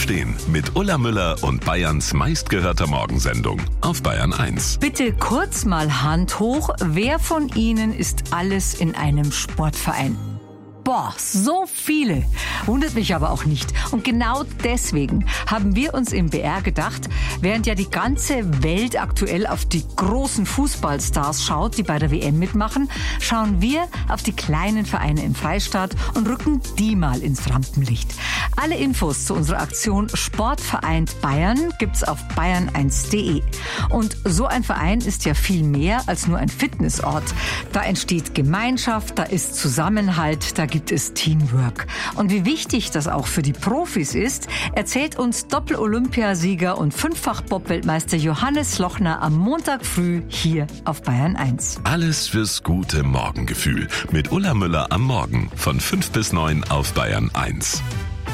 Aufstehen mit Ulla Müller und Bayerns meistgehörter Morgensendung auf Bayern 1. Bitte kurz mal Hand hoch. Wer von Ihnen ist alles in einem Sportverein? Boah, so viele. Wundert mich aber auch nicht. Und genau deswegen haben wir uns im BR gedacht, während ja die ganze Welt aktuell auf die großen Fußballstars schaut, die bei der WM mitmachen, schauen wir auf die kleinen Vereine im Freistaat und rücken die mal ins Rampenlicht. Alle Infos zu unserer Aktion Sportvereint Bayern gibt's auf bayern1.de. Und so ein Verein ist ja viel mehr als nur ein Fitnessort. Da entsteht Gemeinschaft, da ist Zusammenhalt, da gibt es Teamwork. Und wie wichtig das auch für die Profis ist, erzählt uns Doppel-Olympiasieger und 5-fach-Bob-Weltmeister Johannes Lochner am Montag früh hier auf Bayern 1. Alles fürs gute Morgengefühl mit Ulla Müller am Morgen von 5 bis 9 auf Bayern 1.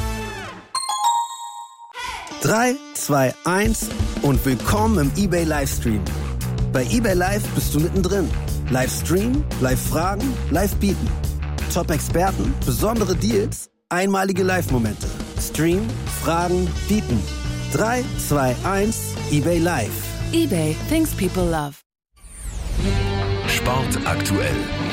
3, 2, 1 und willkommen im eBay Livestream. Bei eBay Live bist du mittendrin. Livestream, Live-Fragen, Live-Bieten. Top-Experten, besondere Deals, einmalige Live-Momente. Stream, Fragen, Bieten. 3, 2, 1, eBay Live. eBay, things people love. Sport aktuell.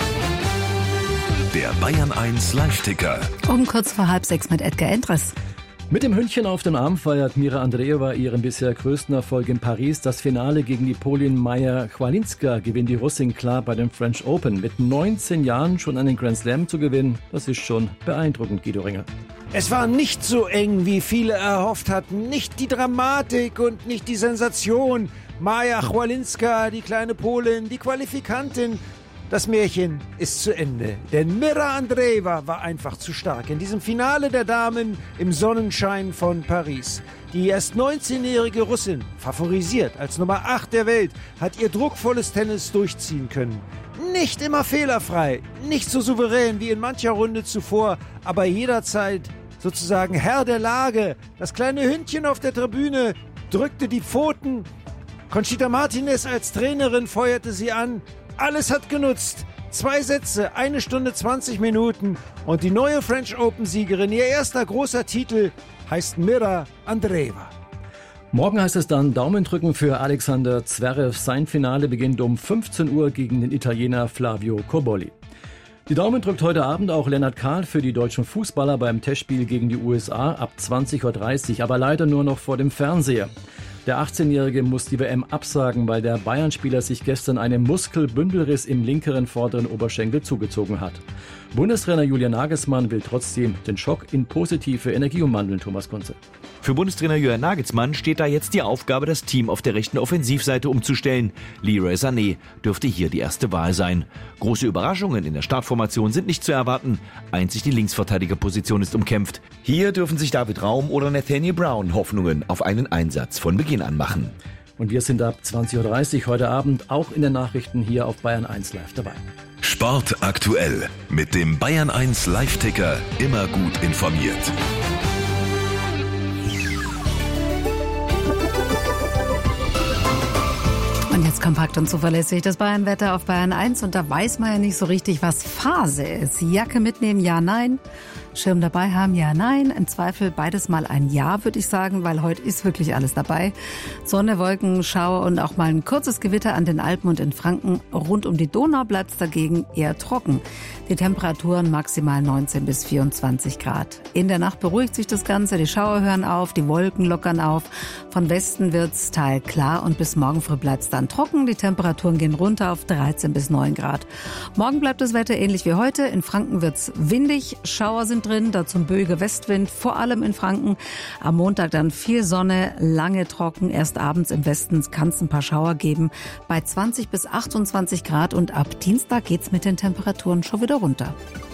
Der Bayern 1 Live-Ticker. Um kurz vor 5:30 mit Edgar Endres. Mit dem Hündchen auf dem Arm feiert Mira Andreeva ihren bisher größten Erfolg in Paris. Das Finale gegen die Polin Maja Chwalinska gewinnt die Russin klar bei den French Open. Mit 19 Jahren schon einen Grand Slam zu gewinnen, das ist schon beeindruckend, Guido Ringer. Es war nicht so eng, wie viele erhofft hatten. Nicht die Dramatik und nicht die Sensation. Maja Chwalinska, die kleine Polin, die Qualifikantin. Das Märchen ist zu Ende, denn Mira Andreeva war einfach zu stark in diesem Finale der Damen im Sonnenschein von Paris. Die erst 19-jährige Russin, favorisiert als Nummer 8 der Welt, hat ihr druckvolles Tennis durchziehen können. Nicht immer fehlerfrei, nicht so souverän wie in mancher Runde zuvor, aber jederzeit sozusagen Herr der Lage. Das kleine Hündchen auf der Tribüne drückte die Pfoten. Conchita Martinez als Trainerin feuerte sie an. Alles hat genutzt. 2 Sätze, 1 Stunde 20 Minuten und die neue French Open-Siegerin, ihr erster großer Titel, heißt Mira Andreeva. Morgen heißt es dann Daumendrücken für Alexander Zverev. Sein Finale beginnt um 15 Uhr gegen den Italiener Flavio Cobolli. Die Daumen drückt heute Abend auch Lennart Kahl für die deutschen Fußballer beim Testspiel gegen die USA ab 20.30 Uhr, aber leider nur noch vor dem Fernseher. Der 18-Jährige muss die WM absagen, weil der Bayern-Spieler sich gestern einen Muskelbündelriss im linkeren vorderen Oberschenkel zugezogen hat. Bundestrainer Julian Nagelsmann will trotzdem den Schock in positive Energie umwandeln, Thomas Kunze. Für Bundestrainer Julian Nagelsmann steht da jetzt die Aufgabe, das Team auf der rechten Offensivseite umzustellen. Leroy Sané dürfte hier die erste Wahl sein. Große Überraschungen in der Startformation sind nicht zu erwarten. Einzig die Linksverteidigerposition ist umkämpft. Hier dürfen sich David Raum oder Nathaniel Brown Hoffnungen auf einen Einsatz von Beginn an machen. Und wir sind ab 20.30 Uhr heute Abend auch in den Nachrichten hier auf Bayern 1 Live dabei. Sport aktuell mit dem Bayern 1 Live-Ticker, immer gut informiert. Und jetzt kompakt und zuverlässig das Bayern-Wetter auf Bayern 1. Und da weiß man ja nicht so richtig, was Phase ist. Jacke mitnehmen, ja, nein. Schirm dabei haben, ja, nein. Im Zweifel beides mal ein Ja, würde ich sagen, weil heute ist wirklich alles dabei. Sonne, Wolken, Schauer und auch mal ein kurzes Gewitter an den Alpen und in Franken. Rund um die Donau bleibt es dagegen eher trocken. Die Temperaturen maximal 19 bis 24 Grad. In der Nacht beruhigt sich das Ganze, die Schauer hören auf, die Wolken lockern auf. Von Westen wird's teilklar und bis morgen früh bleibt's dann trocken. Die Temperaturen gehen runter auf 13 bis 9 Grad. Morgen bleibt das Wetter ähnlich wie heute. In Franken wird's windig, Schauer sind drin, dazu ein böiger Westwind, vor allem in Franken. Am Montag dann viel Sonne, lange trocken. Erst abends im Westen kann es ein paar Schauer geben. Bei 20 bis 28 Grad und ab Dienstag geht's mit den Temperaturen schon wieder runter.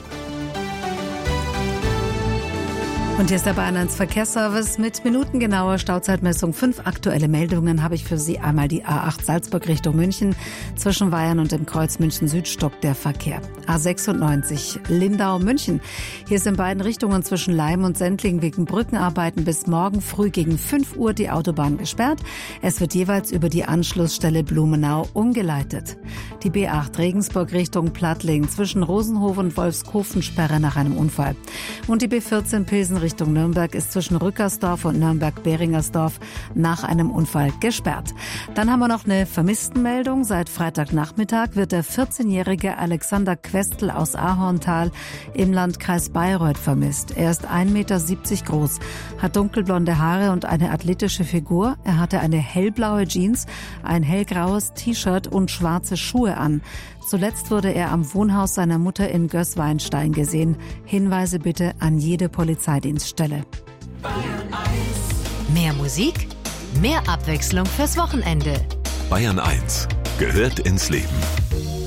Und hier ist der Bayern 1 Verkehrsservice mit minutengenauer Stauzeitmessung. 5 aktuelle Meldungen habe ich für Sie. Einmal die A8 Salzburg Richtung München. Zwischen Weyern und dem Kreuz München Süd stockt der Verkehr. A96 Lindau-München. Hier ist in beiden Richtungen zwischen Leim und Sendling wegen Brückenarbeiten bis morgen früh gegen 5 Uhr die Autobahn gesperrt. Es wird jeweils über die Anschlussstelle Blumenau umgeleitet. Die B8 Regensburg Richtung Plattling zwischen Rosenhof und Wolfskofen Sperre nach einem Unfall. Und die B14 Pilsen Richtung Richtung Nürnberg ist zwischen Rückersdorf und Nürnberg-Beringersdorf nach einem Unfall gesperrt. Dann haben wir noch eine Vermisstenmeldung. Seit Freitagnachmittag wird der 14-jährige Alexander Questl aus Ahorntal im Landkreis Bayreuth vermisst. Er ist 1,70 Meter groß, hat dunkelblonde Haare und eine athletische Figur. Er hatte eine hellblaue Jeans, ein hellgraues T-Shirt und schwarze Schuhe an. Zuletzt wurde er am Wohnhaus seiner Mutter in Gößweinstein gesehen. Hinweise bitte an jede Polizeidienststelle. Mehr Musik, mehr Abwechslung fürs Wochenende. Bayern 1 gehört ins Leben.